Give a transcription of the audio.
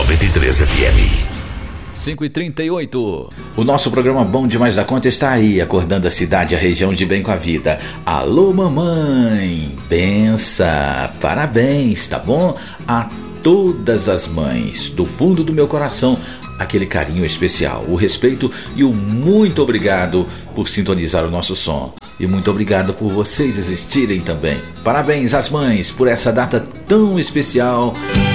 93 FM. 5h38. O nosso programa Bom Demais da Conta está aí, acordando a cidade e a região de bem com a vida. Alô, mamãe, bença, parabéns, tá bom? A todas as mães, do fundo do meu coração, aquele carinho especial, o respeito e o muito obrigado por sintonizar o nosso som. E muito obrigado por vocês existirem também. Parabéns às mães por essa data tão especial